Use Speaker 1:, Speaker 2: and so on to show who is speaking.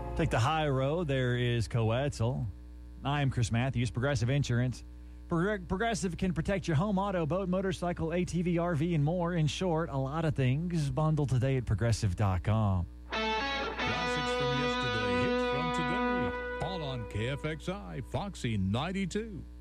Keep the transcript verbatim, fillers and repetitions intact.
Speaker 1: Take the high road. There is Coetzel. I'm Chris Matthews, Progressive Insurance. Pro- Progressive can protect your home, auto, boat, motorcycle, A T V, R V, and more. In short, a lot of things. Bundle today at progressive dot com.
Speaker 2: Classics from yesterday, hits from today. All on K F X I, Foxy ninety-two.